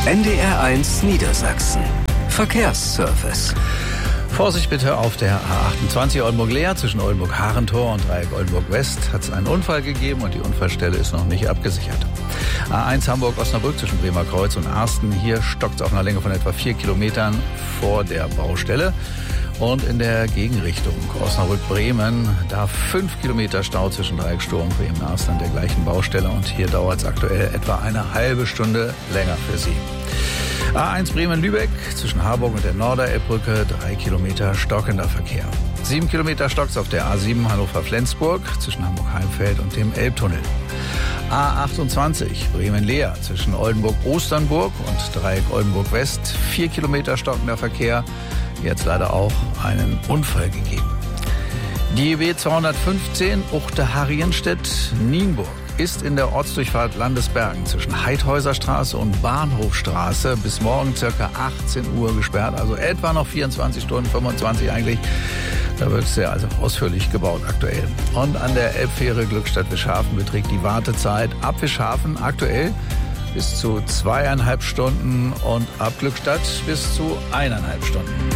NDR1 Niedersachsen. Verkehrsservice. Vorsicht bitte auf der A28 Oldenburg-Leer zwischen Oldenburg-Harentor und Dreieck Oldenburg-West hat es einen Unfall gegeben und die Unfallstelle ist noch nicht abgesichert. A1 Hamburg-Osnabrück zwischen Bremer Kreuz und Arsten. Hier stockt es auf einer Länge von etwa 4 Kilometern vor der Baustelle. Und in der Gegenrichtung Osnabrück-Bremen, da 5 Kilometer Stau zwischen Dreieck Sturm, Bremen-Arsten an der gleichen Baustelle. Und hier dauert es aktuell etwa eine halbe Stunde länger für Sie. A1 Bremen-Lübeck zwischen Harburg und der Norderelbbrücke 3 Kilometer stockender Verkehr. 7 Kilometer stockt's auf der A7 Hannover-Flensburg zwischen Hamburg-Heimfeld und dem Elbtunnel. A28 Bremen-Leer zwischen Oldenburg-Osternburg und Dreieck Oldenburg-West 4 Kilometer stockender Verkehr. Jetzt leider auch einen Unfall gegeben. Die B 215 Uchte-Harrienstedt-Nienburg ist in der Ortsdurchfahrt Landesbergen zwischen Heidhäuserstraße und Bahnhofstraße bis morgen ca. 18 Uhr gesperrt. Also etwa noch 24 Stunden, 25 eigentlich. Da wird es ja also ausführlich gebaut aktuell. Und an der Elbfähre Glückstadt-Wischhafen beträgt die Wartezeit ab Wischhafen aktuell bis zu 2,5 Stunden und ab Glückstadt bis zu 1,5 Stunden.